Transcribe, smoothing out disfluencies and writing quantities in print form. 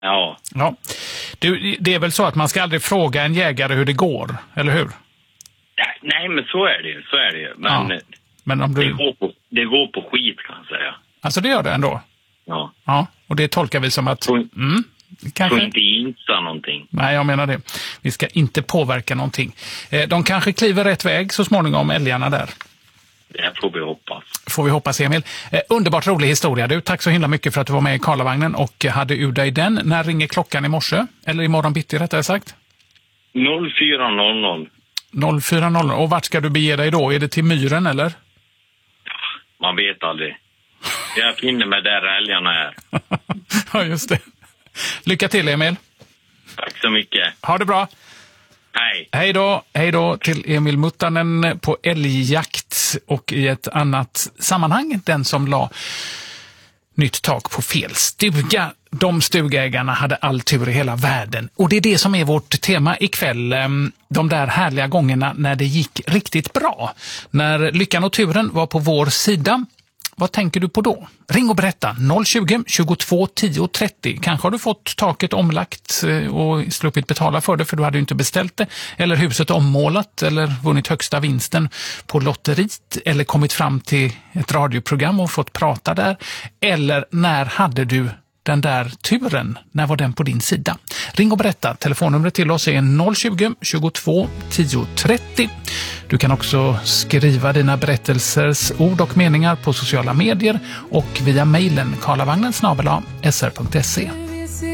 Ja. Ja. Du, det är väl så att man ska aldrig fråga en jägare hur det går, eller hur? Nej, men så är det ju. Men, ja. Men om du... det går på skit, kan jag säga. Alltså det gör det ändå? Ja. Ja, och det tolkar vi som att... Kanske inte insa någonting. Nej, jag menar det. Vi ska inte påverka någonting. De kanske kliver rätt väg så småningom, älgarna där. Det får vi hoppas. Får vi hoppas, Emil. Underbart rolig historia du. Tack så himla mycket för att du var med i Karlavagnen och hade ur dig den. När ringer klockan i morse? Eller imorgon bitti rättare sagt? 04.00. 04.00. Och vart ska du bege dig då? Är det till myren eller? Man vet aldrig. Jag finner mig där älgarna är. Ja, just det. Lycka till, Emil. Tack så mycket. Ha det bra. Hej. Hej då till Emil Muttanen på älgjakt och i ett annat sammanhang. Den som la nytt tak på fel stuga. De stugägarna hade all tur i hela världen. Och det är det som är vårt tema ikväll. De där härliga gångerna när det gick riktigt bra. När lyckan och turen var på vår sida. Vad tänker du på då? Ring och berätta 020 22 10 30. Kanske har du fått taket omlagt och sluppit betala för det för du hade ju inte beställt det. Eller huset ommålat eller vunnit högsta vinsten på lotteriet. Eller kommit fram till ett radioprogram och fått prata där. Eller när hade du den där turen? När var den på din sida? Ring och berätta. Telefonnumret till oss är 020 22 10 30. Du kan också skriva dina berättelsers ord och meningar på sociala medier och via mejlen karlavagnen@sr.se.